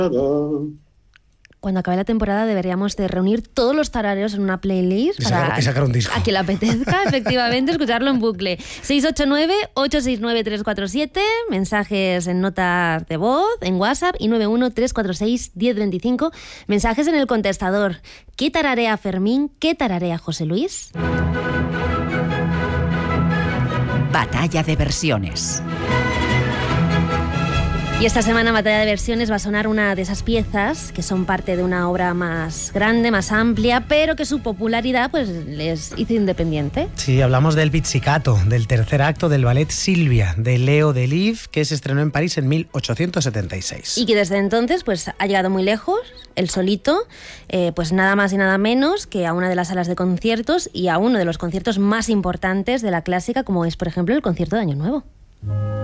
Cuando acabe la temporada deberíamos de reunir todos los tarareos en una playlist y sacar un disco. A quien le apetezca, efectivamente, escucharlo en bucle. 689-869-347, mensajes en notas de voz, en WhatsApp, y 913461025, mensajes en el contestador. ¿Qué tararea Fermín? ¿Qué tararea José Luis? Batalla de versiones. Y esta semana en Batalla de Versiones va a sonar una de esas piezas que son parte de una obra más grande, más amplia, pero que su popularidad pues les hizo independiente. Sí, hablamos del Pizzicato, del tercer acto del ballet Silvia, de Leo Delibes, que se estrenó en París en 1876. Y que desde entonces pues ha llegado muy lejos, él solito, pues nada más y nada menos que a una de las salas de conciertos y a uno de los conciertos más importantes de la clásica, como es, por ejemplo, el concierto de Año Nuevo.